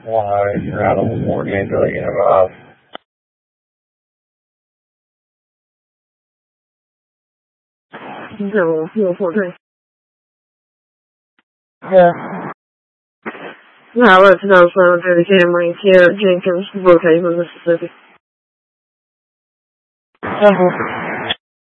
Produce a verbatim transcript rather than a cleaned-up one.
Why you're out of the morning doing it off. zero六four three. Yeah. Now let's know from the Camry here, Jenkins, location, Mississippi. Uh-huh.